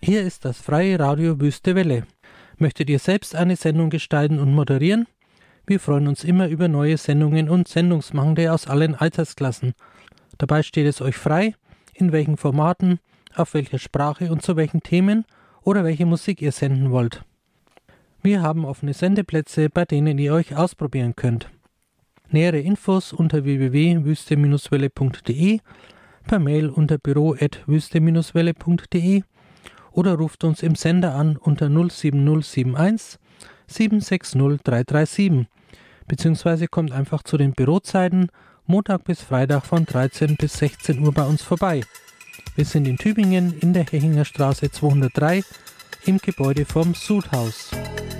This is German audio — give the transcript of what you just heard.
Hier ist das Freie Radio Wüste Welle. Möchtet ihr selbst eine Sendung gestalten und moderieren? Wir freuen uns immer über neue Sendungen und Sendungsmachende aus allen Altersklassen. Dabei steht es euch frei, in welchen Formaten, auf welcher Sprache und zu welchen Themen oder welche Musik ihr senden wollt. Wir haben offene Sendeplätze, bei denen ihr euch ausprobieren könnt. Nähere Infos unter www.wüste-welle.de, per Mail unter büro@wüste-welle.de oder ruft uns im Sender an unter 07071 760 337, beziehungsweise kommt einfach zu den Bürozeiten Montag bis Freitag von 13 bis 16 Uhr bei uns vorbei. Wir sind in Tübingen in der Hechinger Straße 203 im Gebäude vom Sudhaus.